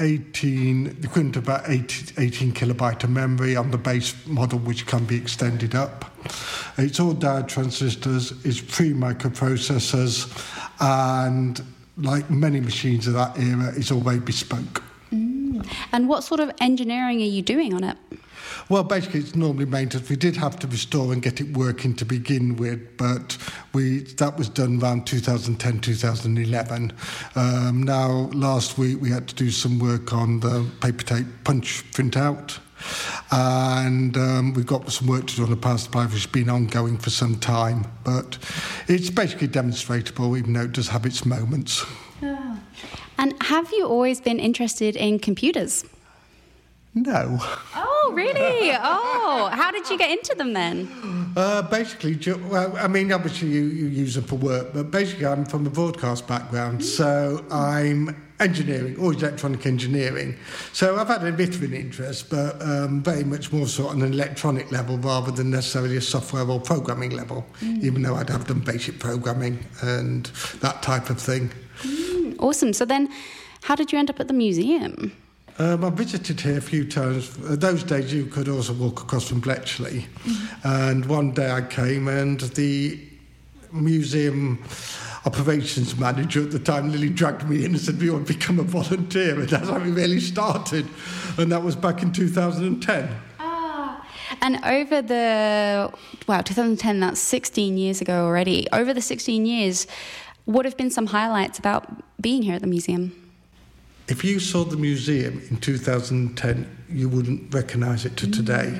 equivalent to about 18 kilobyte of memory on the base model, which can be extended up. It's all diode transistors, it's pre-microprocessors, and like many machines of that era, it's all very bespoke. And what sort of engineering are you doing on it? Well, basically, it's normally maintenance. We did have to restore and get it working to begin with, but that was done around 2010, 2011. Now, last week, we had to do some work on the paper tape punch printout, and we've got some work to do on the power supply, which has been ongoing for some time, but it's basically demonstratable, even though it does have its moments. Oh. And have you always been interested in computers? No. Oh, really? Oh, how did you get into them then? Basically, well, I mean, obviously you use them for work, but basically I'm from a broadcast background, so I'm engineering, always electronic engineering. So I've had a bit of an interest, but very much more sort of on an electronic level rather than necessarily a software or programming level, even though I'd have done basic programming and that type of thing. Awesome. So then, how did you end up at the museum? I visited here a few times. Those days you could also walk across from Bletchley. And one day I came and the museum operations manager at the time nearly dragged me in and said, "Do you want to become a volunteer?" And that's how we really started. And that was back in 2010. And over 2010, that's 16 years ago already. Over the 16 years, what have been some highlights about being here at the museum? If you saw the museum in 2010, you wouldn't recognise it to today.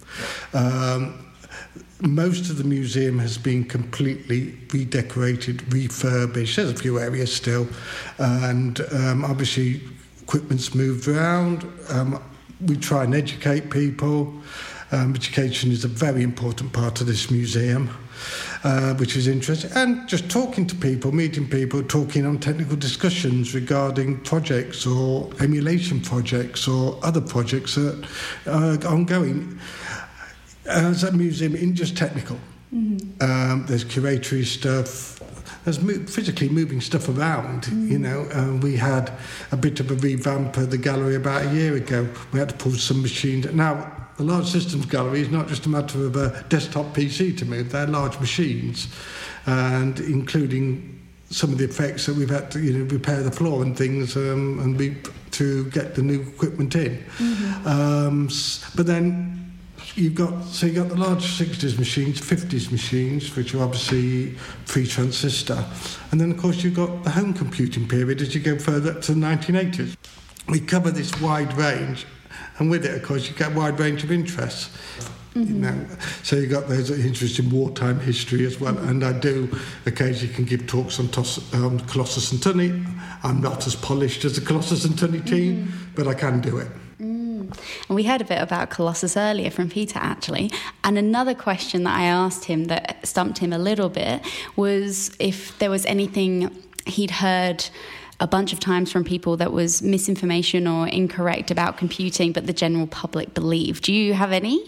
Most of the museum has been completely redecorated, refurbished. There's a few areas still. And obviously, equipment's moved around. We try and educate people. Education is a very important part of this museum. Which is interesting, and just talking to people, meeting people, talking on technical discussions regarding projects or emulation projects or other projects that are ongoing. As a museum, isn't just technical. There's curatory stuff. There's physically moving stuff around. You know, we had a bit of a revamp of the gallery about a year ago. We had to pull some machines. Now, the large systems gallery is not just a matter of a desktop PC to move, they're large machines, and including some of the effects that we've had to repair the floor and things to get the new equipment in. But then you've got the large 60s machines, 50s machines, which are obviously pre-transistor, and then of course you've got the home computing period as you go further up to the 1980s. We cover this wide range. And with it, of course, you get a wide range of interests. You know, so you've got those interests in wartime history as well. And I do occasionally can give talks on Colossus and Tunney. I'm not as polished as the Colossus and Tunney team, but I can do it. And we heard a bit about Colossus earlier from Peter, actually. And another question that I asked him that stumped him a little bit was if there was anything he'd heard a bunch of times from people that was misinformation or incorrect about computing, but the general public believed. Do you have any?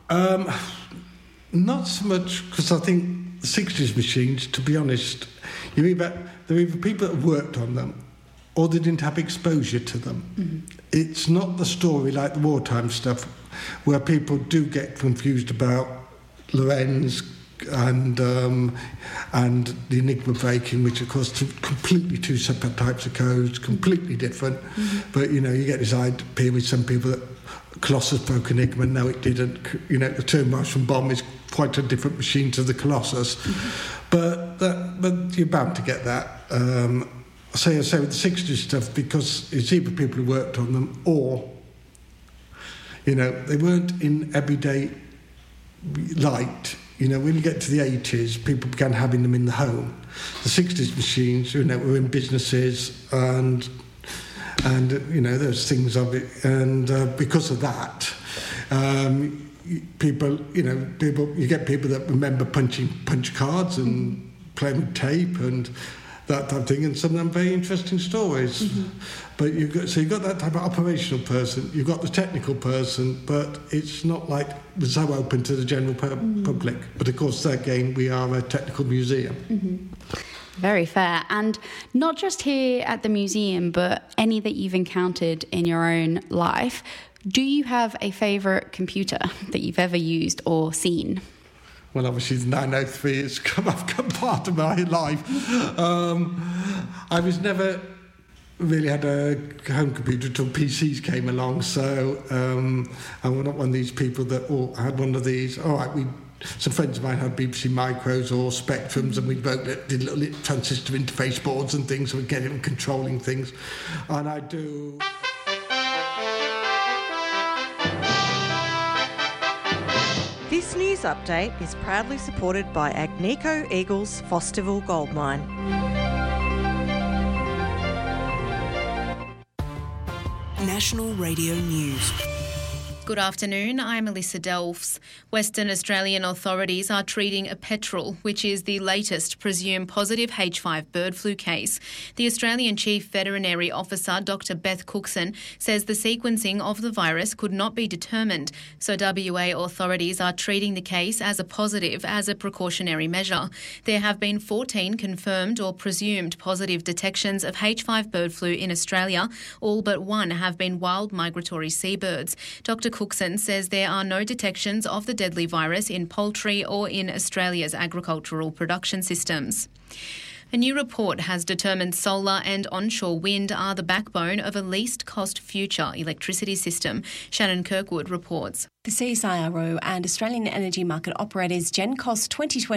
Not so much, because I think the 60s machines, to be honest, they're either people that have worked on them or they didn't have exposure to them. It's not the story like the wartime stuff where people do get confused about Lorenz and the Enigma breaking, which of course completely two separate types of codes, completely different. But you get this idea with some people that Colossus broke Enigma. No, it didn't. The term Martian bomb is quite a different machine to the Colossus. But you're bound to get that. I say with the 60s stuff because it's either people who worked on them or they weren't in everyday light. When you get to the 80s, people began having them in the home. The 60s machines, were in businesses and there's things of it. And because of that, people, you get people that remember punching punch cards and playing with tape and that type of thing, and some of them very interesting stories. But you've got that type of operational person, you've got the technical person, but it's not like we're so open to the general public. But of course, again, we are a technical museum. Very fair. And not just here at the museum, but any that you've encountered in your own life. Do you have a favourite computer that you've ever used or seen? Well, obviously, the 903 has become part of my life. I was never really had a home computer until PCs came along, so I'm not one of these people that had one of these. All right, some friends of mine had BBC Micros or Spectrums, and we both did little transistor interface boards and things, so we'd get in controlling things. And I do... This news update is proudly supported by Agnico Eagle's Fosterville Gold Mine. National Radio News. Good afternoon, I'm Alyssa Delfs. Western Australian authorities are treating a petrel, which is the latest presumed positive H5 bird flu case. The Australian Chief Veterinary Officer, Dr Beth Cookson, says the sequencing of the virus could not be determined, so WA authorities are treating the case as a positive as a precautionary measure. There have been 14 confirmed or presumed positive detections of H5 bird flu in Australia. All but one have been wild migratory seabirds. Dr Cookson says there are no detections of the deadly virus in poultry or in Australia's agricultural production systems. A new report has determined solar and onshore wind are the backbone of a least-cost future electricity system. Shannon Kirkwood reports. The CSIRO and Australian Energy Market Operators GenCost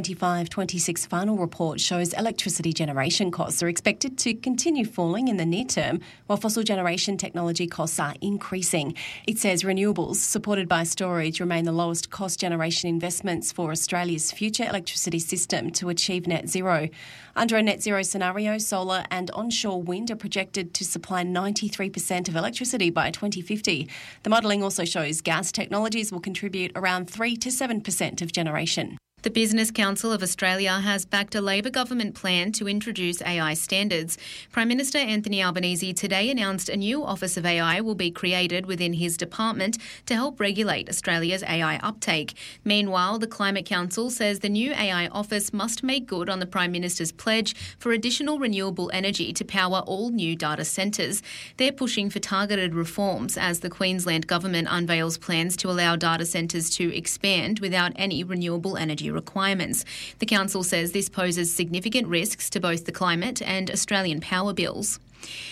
2025-26 final report shows electricity generation costs are expected to continue falling in the near term, while fossil generation technology costs are increasing. It says renewables, supported by storage, remain the lowest cost generation investments for Australia's future electricity system to achieve net zero. Under a net zero scenario, solar and onshore wind are projected to supply 93% of electricity by 2050. The modelling also shows gas technologies will contribute around 3 to 7% of generation. The Business Council of Australia has backed a Labor government plan to introduce AI standards. Prime Minister Anthony Albanese today announced a new Office of AI will be created within his department to help regulate Australia's AI uptake. Meanwhile, the Climate Council says the new AI office must make good on the Prime Minister's pledge for additional renewable energy to power all new data centres. They're pushing for targeted reforms as the Queensland government unveils plans to allow data centres to expand without any renewable energy requirements. The council says this poses significant risks to both the climate and Australian power bills.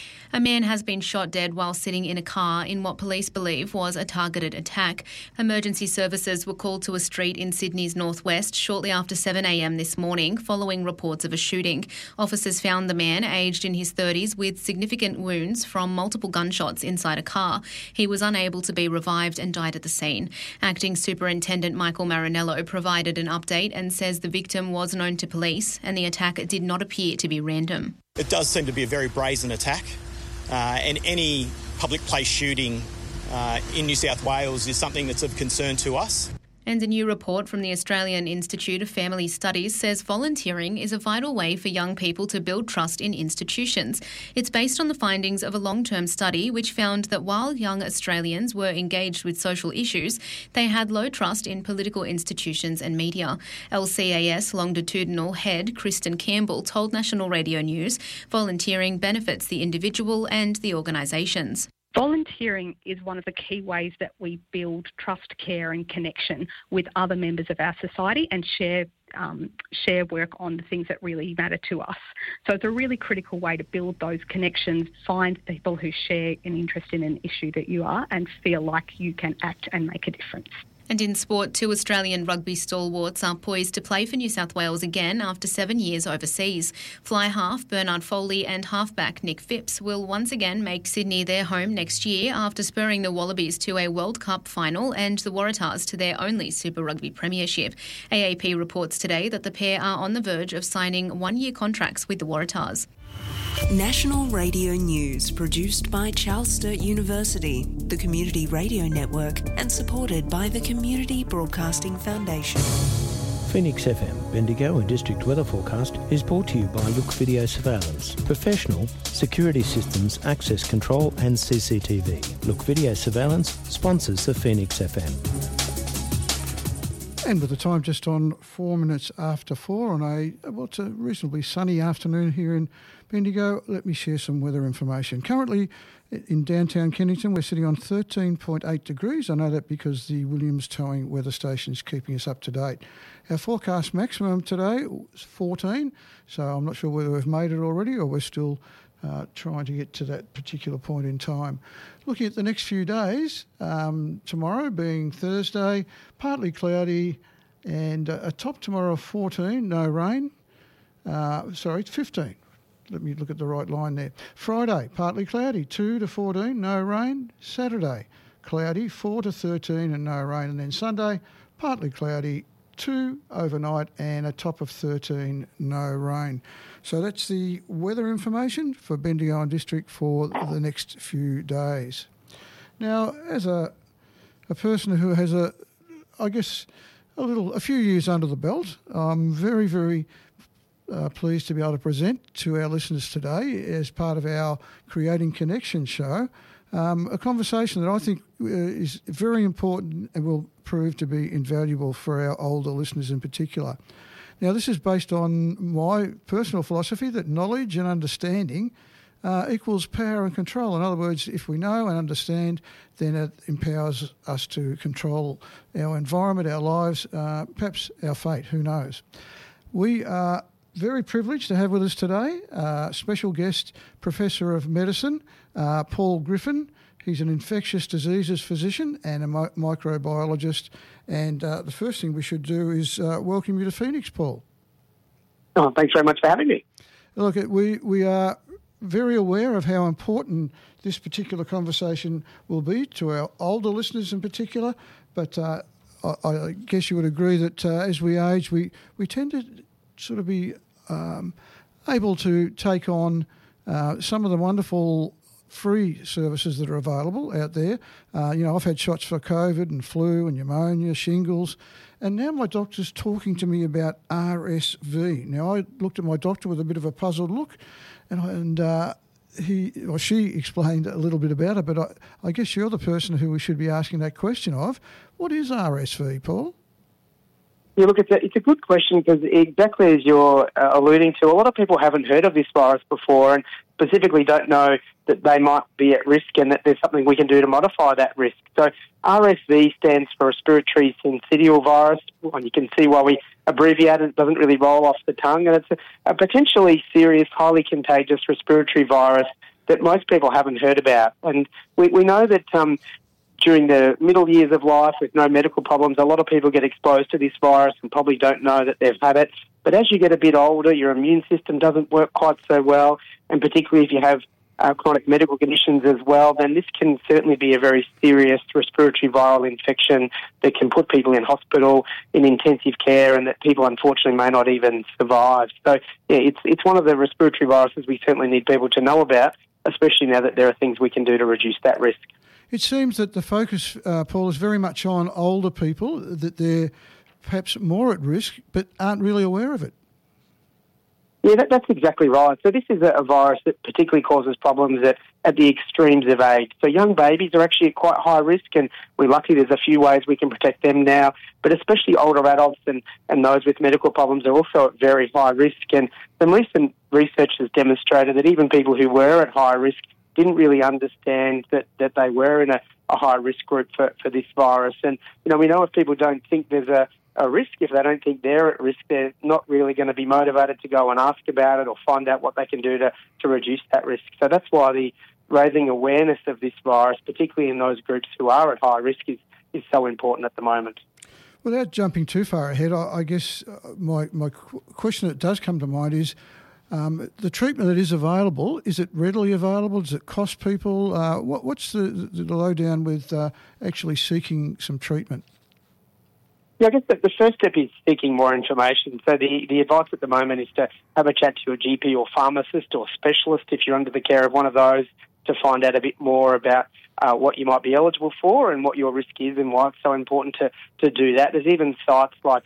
A man has been shot dead while sitting in a car in what police believe was a targeted attack. Emergency services were called to a street in Sydney's northwest shortly after 7 a.m. this morning following reports of a shooting. Officers found the man, aged in his 30s, with significant wounds from multiple gunshots inside a car. He was unable to be revived and died at the scene. Acting Superintendent Michael Marinello provided an update and says the victim was known to police and the attack did not appear to be random. It does seem to be a very brazen attack. And any public place shooting in New South Wales is something that's of concern to us. And a new report from the Australian Institute of Family Studies says volunteering is a vital way for young people to build trust in institutions. It's based on the findings of a long-term study which found that while young Australians were engaged with social issues, they had low trust in political institutions and media. LCAS longitudinal head Kristen Campbell told National Radio News volunteering benefits the individual and the organisations. Volunteering is one of the key ways that we build trust, care and connection with other members of our society and share work on the things that really matter to us. So it's a really critical way to build those connections, find people who share an interest in an issue that you are and feel like you can act and make a difference. And in sport, 2 Australian rugby stalwarts are poised to play for New South Wales again after 7 years overseas. Fly half Bernard Foley and halfback Nick Phipps will once again make Sydney their home next year after spurring the Wallabies to a World Cup final and the Waratahs to their only Super Rugby premiership. AAP reports today that the pair are on the verge of signing one-year contracts with the Waratahs. National Radio News, produced by Charles Sturt University, the Community Radio Network, and supported by the Community Broadcasting Foundation. Phoenix FM, Bendigo and District Weather Forecast is brought to you by Look Video Surveillance. Professional security systems, access control and CCTV. Look Video Surveillance sponsors the Phoenix FM. And with the time just on 4 minutes after 4 on it's a reasonably sunny afternoon here in Bendigo, let me share some weather information. Currently in downtown Kennington, we're sitting on 13.8 degrees. I know that because the Williams Towing weather station is keeping us up to date. Our forecast maximum today is 14, so I'm not sure whether we've made it already or we're still trying to get to that particular point in time. Looking at the next few days, tomorrow being Thursday, partly cloudy and a top tomorrow of 14, no rain. 15. Let me look at the right line there. Friday, partly cloudy, 2 to 14, no rain. Saturday, cloudy, 4 to 13 and no rain. And then Sunday, partly cloudy, 2 overnight and a top of 13, no rain. So that's the weather information for Bendigo and District for the next few days. Now, as a person who has a few years under the belt, I'm very, very pleased to be able to present to our listeners today as part of our Creating Connection show, a conversation that I think is very important and will prove to be invaluable for our older listeners in particular. Now, this is based on my personal philosophy that knowledge and understanding equals power and control. In other words, if we know and understand, then it empowers us to control our environment, our lives, perhaps our fate, who knows. We are very privileged to have with us today special guest, Professor of Medicine, Paul Griffin. He's an infectious diseases physician and a microbiologist. And the first thing we should do is welcome you to Phoenix, Paul. Oh, thanks very much for having me. Look, we are very aware of how important this particular conversation will be to our older listeners in particular. But I guess you would agree that as we age, we tend to sort of be able to take on some of the wonderful free services that are available out there. I've had shots for COVID and flu and pneumonia, shingles, and now my doctor's talking to me about RSV. Now, I looked at my doctor with a bit of a puzzled look, and she explained a little bit about it, but I guess you're the person who we should be asking that question of. What is RSV, Paul? Yeah, look, it's a good question because exactly as you're alluding to, a lot of people haven't heard of this virus before and specifically don't know that they might be at risk and that there's something we can do to modify that risk. So RSV stands for respiratory syncytial virus, and you can see why we abbreviate it. It doesn't really roll off the tongue, and it's a potentially serious, highly contagious respiratory virus that most people haven't heard about. And we know that during the middle years of life with no medical problems, a lot of people get exposed to this virus and probably don't know that they've had it. But as you get a bit older, your immune system doesn't work quite so well, and particularly if you have chronic medical conditions as well, then this can certainly be a very serious respiratory viral infection that can put people in hospital, in intensive care, and that people unfortunately may not even survive. So, yeah, it's one of the respiratory viruses we certainly need people to know about, especially now that there are things we can do to reduce that risk. It seems that the focus, Paul, is very much on older people, that they're perhaps more at risk but aren't really aware of it. Yeah, that's exactly right. So this is a virus that particularly causes problems at the extremes of age. So young babies are actually at quite high risk, and we're lucky there's a few ways we can protect them now, but especially older adults and those with medical problems are also at very high risk. And some recent research has demonstrated that even people who were at high risk didn't really understand that they were in a high-risk group for this virus. And, we know if people don't think there's a risk, if they don't think they're at risk, they're not really going to be motivated to go and ask about it or find out what they can do to reduce that risk. So that's why the raising awareness of this virus, particularly in those groups who are at high risk, is so important at the moment. Without jumping too far ahead, I guess my question that does come to mind is, the treatment that is available, is it readily available? Does it cost people? What's the lowdown with actually seeking some treatment? Yeah, I guess the first step is seeking more information. So the advice at the moment is to have a chat to your GP or pharmacist or specialist if you're under the care of one of those to find out a bit more about what you might be eligible for and what your risk is and why it's so important to do that. There's even sites like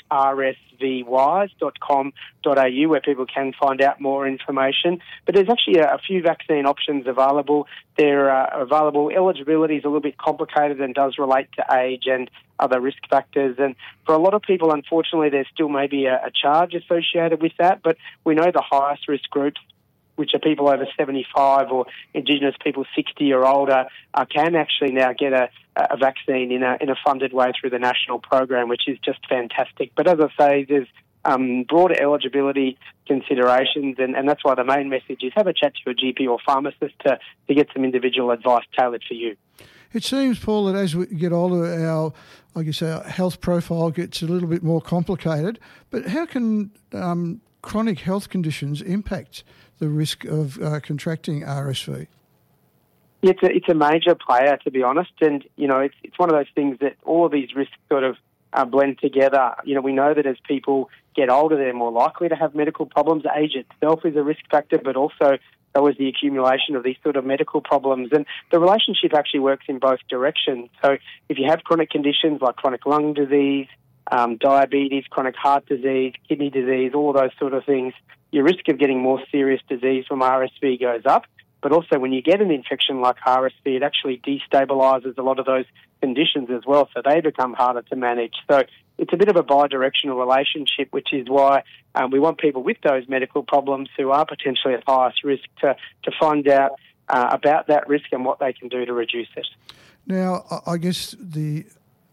rsvwise.com.au where people can find out more information. But there's actually a few vaccine options available. They're available. Eligibility is a little bit complicated and does relate to age and other risk factors. And for a lot of people, unfortunately, there still may be a charge associated with that. But we know the highest risk groups, which are people over 75 or Indigenous people 60 or older, can actually now get a vaccine in a funded way through the national program, which is just fantastic. But as I say, there's broader eligibility considerations, and that's why the main message is have a chat to your GP or pharmacist to get some individual advice tailored for you. It seems, Paul, that as we get older, our health profile gets a little bit more complicated. But how can chronic health conditions impact the risk of contracting RSV? It's a major player, to be honest, and it's one of those things that all of these risks sort of blend together. We know that as people get older, they're more likely to have medical problems. Age itself is a risk factor, but also so is the accumulation of these sort of medical problems. And the relationship actually works in both directions. So if you have chronic conditions like chronic lung disease, diabetes, chronic heart disease, kidney disease, all of those sort of things, your risk of getting more serious disease from RSV goes up. But also when you get an infection like RSV, it actually destabilises a lot of those conditions as well, so they become harder to manage. So it's a bit of a bi-directional relationship, which is why we want people with those medical problems who are potentially at highest risk to find out about that risk and what they can do to reduce it. Now, I guess the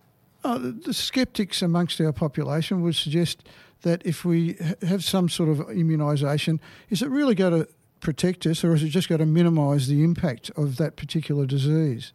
sceptics amongst our population would suggest that if we have some sort of immunisation, is it really going to protect us, or is it just going to minimise the impact of that particular disease?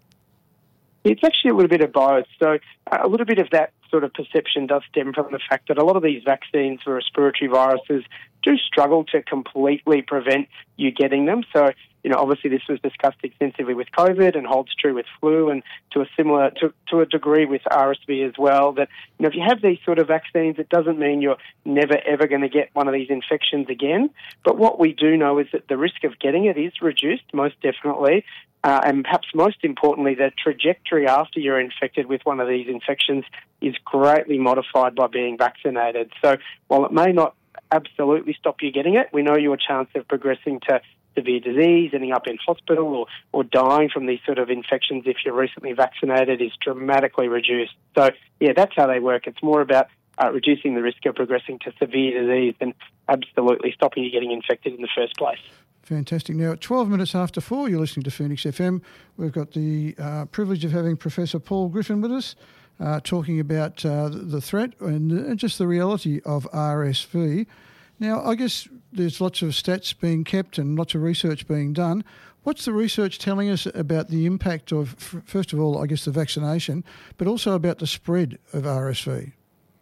It's actually a little bit of both. So a little bit of that sort of perception does stem from the fact that a lot of these vaccines for respiratory viruses do struggle to completely prevent you getting them. So, obviously this was discussed extensively with COVID and holds true with flu and to a degree with RSV as well, that, if you have these sort of vaccines, it doesn't mean you're never, ever going to get one of these infections again. But what we do know is that the risk of getting it is reduced, most definitely. And perhaps most importantly, the trajectory after you're infected with one of these infections is greatly modified by being vaccinated. So while it may not absolutely stop you getting it, we know your chance of progressing to severe disease, ending up in hospital or dying from these sort of infections if you're recently vaccinated is dramatically reduced. So, that's how they work. It's more about reducing the risk of progressing to severe disease than absolutely stopping you getting infected in the first place. Fantastic. Now, at 12 minutes after 4, you're listening to Phoenix FM. We've got the privilege of having Professor Paul Griffin with us, talking about the threat and just the reality of RSV. Now, I guess there's lots of stats being kept and lots of research being done. What's the research telling us about the impact of, first of all, I guess the vaccination, but also about the spread of RSV?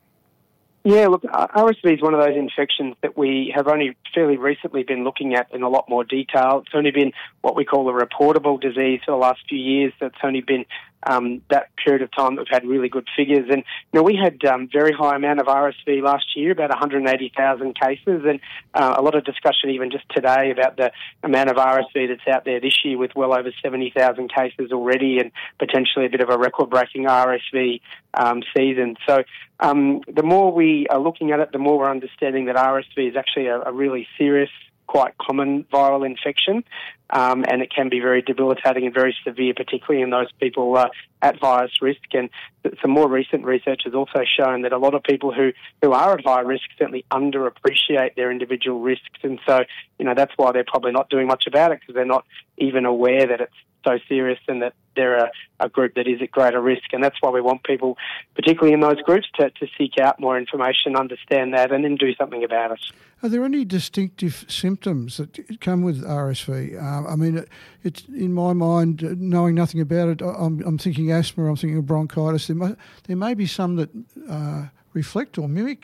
Yeah, look, RSV is one of those infections that we have only fairly recently been looking at in a lot more detail. It's only been what we call a reportable disease for the last few years. So it's only been that period of time that we've had really good figures. And, we had very high amount of RSV last year, about 180,000 cases, and a lot of discussion even just today about the amount of RSV that's out there this year with well over 70,000 cases already and potentially a bit of a record-breaking RSV season. So the more we are looking at it, the more we're understanding that RSV is actually a really serious, quite common viral infection, and it can be very debilitating and very severe, particularly in those people at highest risk. And some more recent research has also shown that a lot of people who are at high risk certainly underappreciate their individual risks, and so that's why they're probably not doing much about it, because they're not even aware that it's so serious and that they're a group that is at greater risk. And that's why we want people, particularly in those groups, to seek out more information, understand that, and then do something about it. Are there any distinctive symptoms that come with RSV? I mean, it's in my mind, knowing nothing about it, I'm thinking asthma, I'm thinking of bronchitis. There may be some that reflect or mimic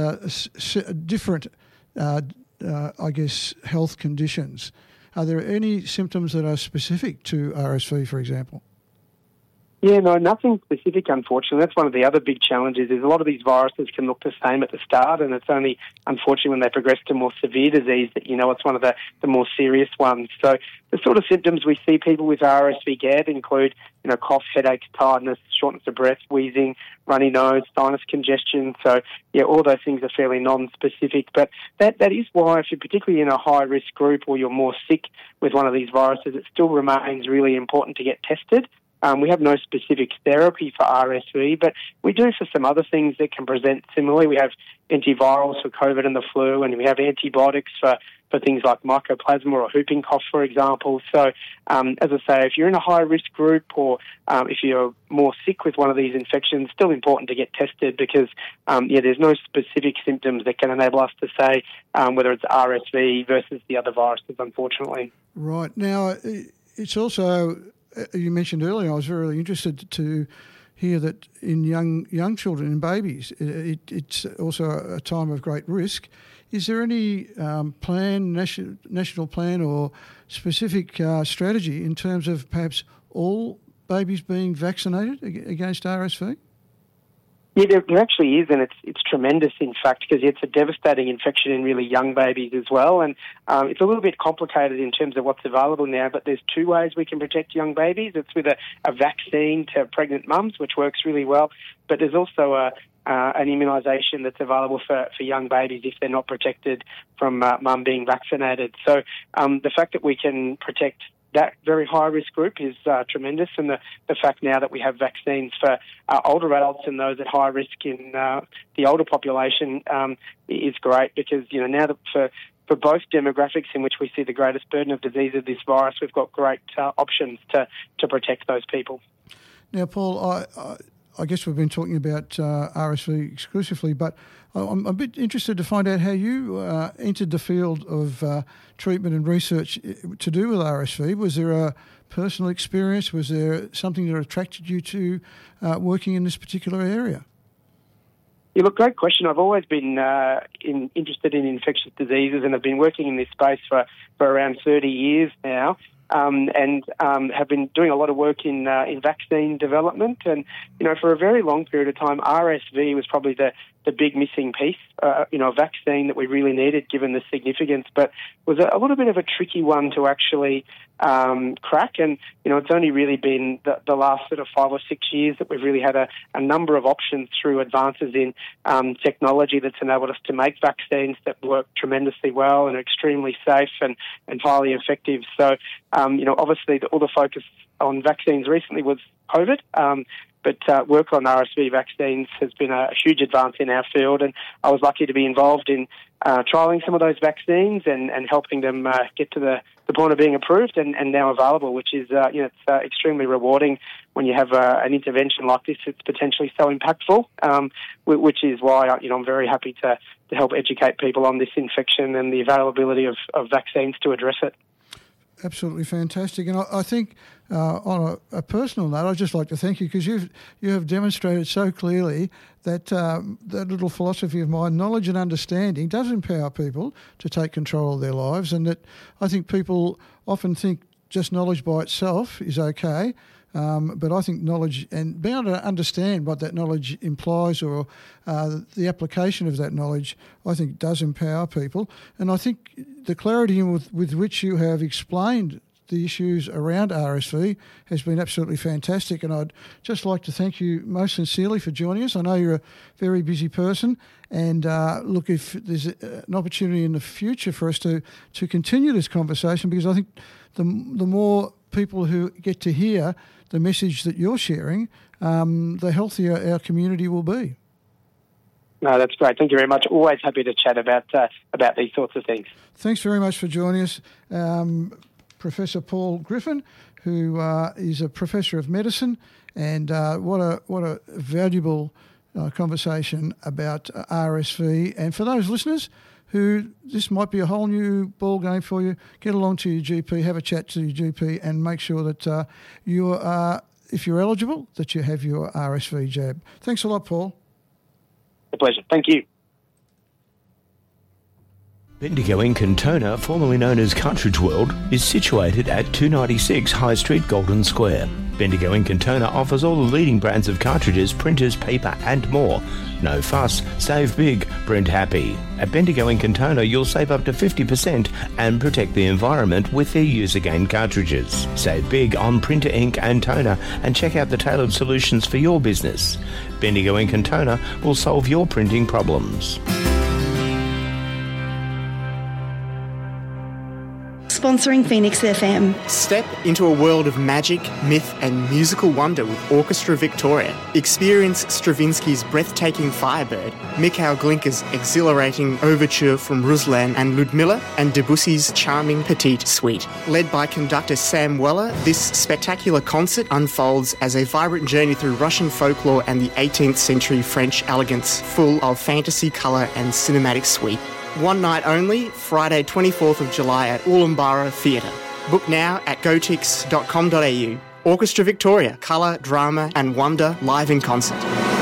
different, I guess, health conditions. Are there any symptoms that are specific to RSV, for example? Yeah, no, nothing specific, unfortunately. That's one of the other big challenges is a lot of these viruses can look the same at the start, and it's only, unfortunately, when they progress to more severe disease that it's one of the more serious ones. So the sort of symptoms we see people with RSV get include, cough, headache, tiredness, shortness of breath, wheezing, runny nose, sinus congestion. So, all those things are fairly non-specific. But that is why, if you're particularly in a high-risk group or you're more sick with one of these viruses, it still remains really important to get tested. We have no specific therapy for RSV, but we do for some other things that can present similarly. We have antivirals for COVID and the flu, and we have antibiotics for things like mycoplasma or whooping cough, for example. So, as I say, if you're in a high-risk group or if you're more sick with one of these infections, it's still important to get tested because, there's no specific symptoms that can enable us to say whether it's RSV versus the other viruses, unfortunately. Right. Now, it's also... You mentioned earlier, I was very interested to hear that in young children and babies, it's also a time of great risk. Is there any national plan or specific strategy in terms of perhaps all babies being vaccinated against RSV? Yeah, there actually is, and it's tremendous, in fact, because it's a devastating infection in really young babies as well. And it's a little bit complicated in terms of what's available now, but there's two ways we can protect young babies. It's with a vaccine to pregnant mums, which works really well, but there's also an immunisation that's available for young babies if they're not protected from mum being vaccinated. So the fact that we can protect that very high-risk group is tremendous, and the fact now that we have vaccines for older adults and those at high risk in the older population is great because, now that for both demographics in which we see the greatest burden of disease of this virus, we've got great options to protect those people. Now, Paul, I guess we've been talking about RSV exclusively, but I'm a bit interested to find out how you entered the field of treatment and research to do with RSV. Was there a personal experience? Was there something that attracted you to working in this particular area? Yeah, look, great question. I've always been interested in infectious diseases and have been working in this space for around 30 years now. And have been doing a lot of work in vaccine development. And, for a very long period of time, RSV was probably the big missing piece, a vaccine that we really needed given the significance, but was a little bit of a tricky one to actually crack. And, it's only really been the last sort of 5 or 6 years that we've really had a number of options through advances in technology that's enabled us to make vaccines that work tremendously well and are extremely safe and highly effective. So, obviously all the focus on vaccines recently was COVID, but work on RSV vaccines has been a huge advance in our field, and I was lucky to be involved in trialling some of those vaccines and helping them get to the point of being approved and now available, which is it's extremely rewarding when you have an intervention like this. It's potentially so impactful, which is why I'm very happy to help educate people on this infection and the availability of vaccines to address it. Absolutely fantastic. And I think on a personal note, I'd just like to thank you because you have demonstrated so clearly that that little philosophy of mine, knowledge and understanding, does empower people to take control of their lives, and that I think people often think just knowledge by itself is okay. But I think knowledge and being able to understand what that knowledge implies or the application of that knowledge, I think does empower people. And I think the clarity with which you have explained the issues around RSV has been absolutely fantastic. And I'd just like to thank you most sincerely for joining us. I know you're a very busy person. And look, if there's an opportunity in the future for us to continue this conversation, because I think the more people who get to hear the message that you're sharing, the healthier our community will be. No, that's great. Thank you very much. Always happy to chat about these sorts of things. Thanks very much for joining us, Professor Paul Griffin, who is a professor of medicine, and what a valuable conversation about RSV. And for those listeners who this might be a whole new ball game for you, get along to your GP, have a chat to your GP, and make sure that you are, if you're eligible, that you have your RSV jab. Thanks a lot, Paul. A pleasure. Thank you. Bendigo in Kantona, formerly known as Cartridge World, is situated at 296 High Street, Golden Square. Bendigo in Kantona offers all the leading brands of cartridges, printers, paper and more. No fuss, save big, print happy. At Bendigo in Kantona, you'll save up to 50% and protect the environment with their use-again cartridges. Save big on printer ink and toner and check out the tailored solutions for your business. Bendigo in Kantona will solve your printing problems. Sponsoring Phoenix FM. Step into a world of magic, myth and musical wonder with Orchestra Victoria. Experience Stravinsky's breathtaking Firebird, Mikhail Glinka's exhilarating overture from Ruslan and Ludmilla, and Debussy's charming Petite Suite. Led by conductor Sam Weller, this spectacular concert unfolds as a vibrant journey through Russian folklore and the 18th century French elegance, full of fantasy, colour and cinematic sweep. One night only, Friday 24th of July at Ulaanbaatar Theatre. Book now at gotix.com.au. Orchestra Victoria, colour, drama and wonder live in concert.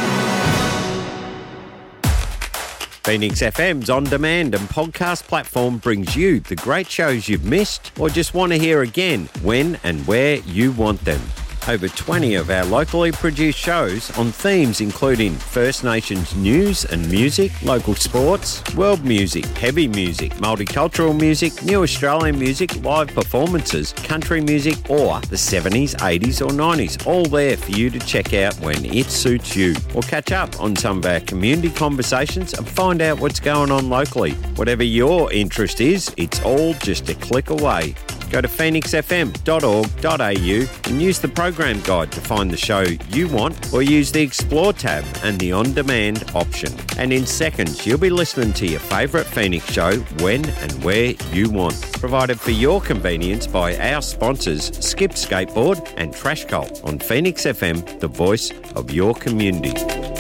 Phoenix FM's on-demand and podcast platform brings you the great shows you've missed or just want to hear again when and where you want them. Over 20 of our locally produced shows on themes including First Nations news and music, local sports, world music, heavy music, multicultural music, new Australian music, live performances, country music or the 70s, 80s or 90s. All there for you to check out when it suits you. Or catch up on some of our community conversations and find out what's going on locally. Whatever your interest is, it's all just a click away. Go to phoenixfm.org.au and use the program guide to find the show you want, or use the Explore tab and the On-Demand option. And in seconds, you'll be listening to your favourite Phoenix show when and where you want. Provided for your convenience by our sponsors, Skip Skateboard and Trash Cult on Phoenix FM, the voice of your community.